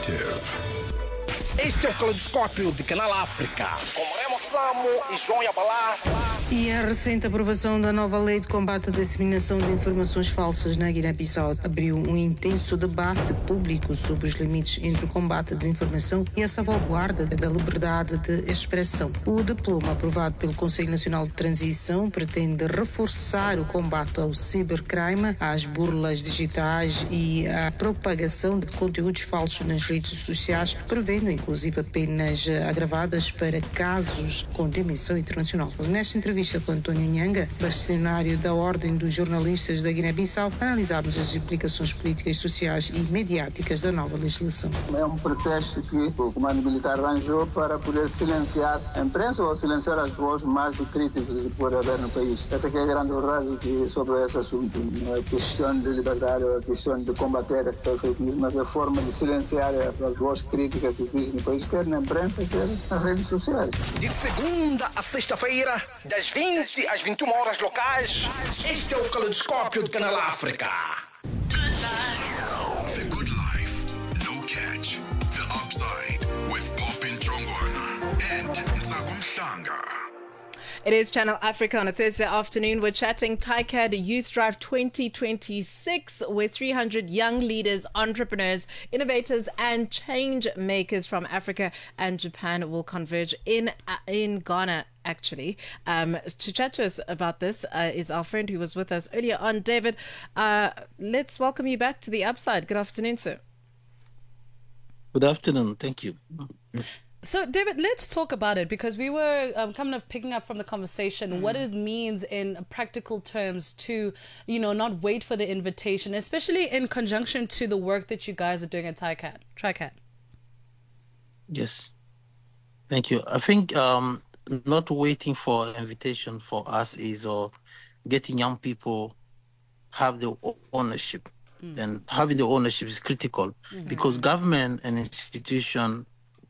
Perspective. Este é o Caleidoscópio de Canal África, com Remo Samo e João Yabalá. E a recente aprovação da nova lei de combate à disseminação de informações falsas na Guiné-Bissau abriu um intenso debate público sobre os limites entre o combate à desinformação e a salvaguarda da liberdade de expressão. O diploma aprovado pelo Conselho Nacional de Transição pretende reforçar o combate ao cibercrime, às burlas digitais e à propagação de conteúdos falsos nas redes sociais, prevendo inclusive penas agravadas para casos com dimensão internacional. Nesta entrevista com António Nhanga, bastonário da Ordem dos Jornalistas da Guiné-Bissau, analisámos as implicações políticas, sociais e mediáticas da nova legislação. É um pretexto que o comando militar arranjou para poder silenciar a imprensa ou silenciar as vozes mais críticas que pode haver no país. Essa que é a grande verdade sobre esse assunto. Não é a questão de liberdade ou a questão de combater a fake news, mas a forma de silenciar as vozes críticas que existem no país, quer na imprensa, quer nas redes sociais. De segunda a sexta-feira, das 20 às 21 horas locais, este é o Caleidoscópio de Canal África. The Good Life, No Catch. The Upside with Popin Jongwana and Ntsako Mhlanga. It is Channel Africa on a Thursday afternoon. We're chatting TICAD Youth Drive 2026, where 300 young leaders, entrepreneurs, innovators, and change makers from Africa and Japan will converge in Ghana. Actually, to chat to us about this is our friend who was with us earlier on, David. Let's welcome you back to the Upside. Good afternoon, sir. Good afternoon. Thank you. So, David, let's talk about it, because we were kind of picking up from the conversation what it means in practical terms to, not wait for the invitation, especially in conjunction to the work that you guys are doing at TICAD. Yes. Thank you. I think not waiting for invitation for us is getting young people have the ownership. And having the ownership is critical because government and institution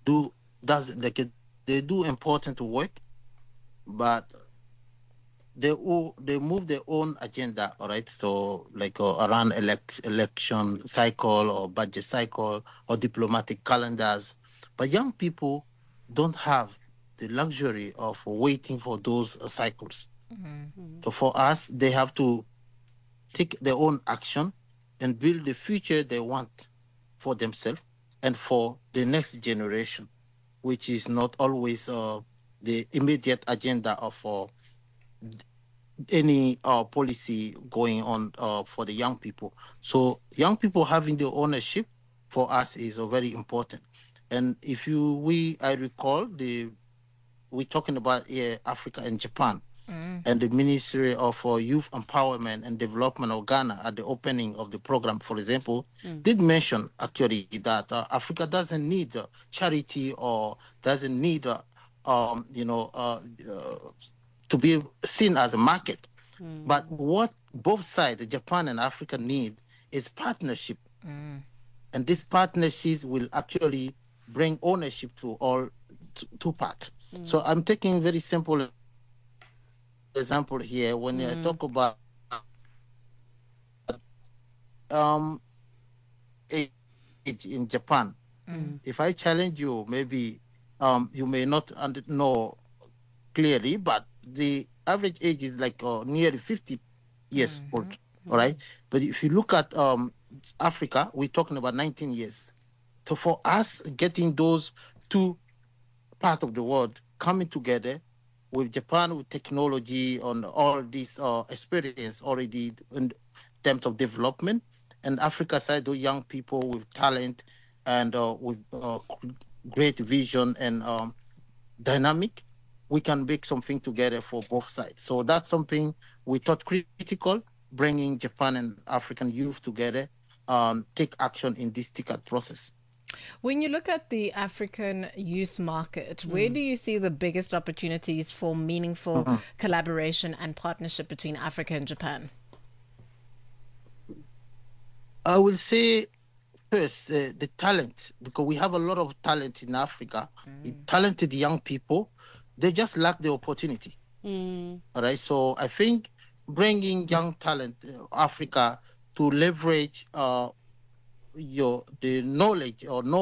they do important work, but they move their own agenda, all right? So like around election cycle or budget cycle or diplomatic calendars. But young people don't have the luxury of waiting for those cycles. So for us, they have to take their own action and build the future they want for themselves and for the next generation, which is not always the immediate agenda of any policy going on for the young people. So young people having the ownership for us is very important. And I recall we're talking about Africa and Japan. And the Ministry of Youth Empowerment and Development of Ghana at the opening of the program, for example, did mention actually that Africa doesn't need charity or doesn't need, to be seen as a market. But what both sides, Japan and Africa, need is partnership. And these partnerships will actually bring ownership to all two parts. So I'm taking very simple example here when I talk about age in Japan. If I challenge you, maybe you may not know clearly, but the average age is like nearly 50 years old. All right, but if you look at Africa, we're talking about 19 years. So for us, getting those two parts of the world coming together with Japan, with technology, on all this experience already in terms of development, and Africa side, the young people with talent and with great vision and dynamic, we can make something together for both sides. So that's something we thought critical, bringing Japan and African youth together, take action in this TICAD process. When you look at the African youth market, where do you see the biggest opportunities for meaningful collaboration and partnership between Africa and Japan? I will say first the talent, because we have a lot of talent in Africa, talented young people. They just lack the opportunity. All right, so I think bringing young talent Africa to leverage the knowledge or know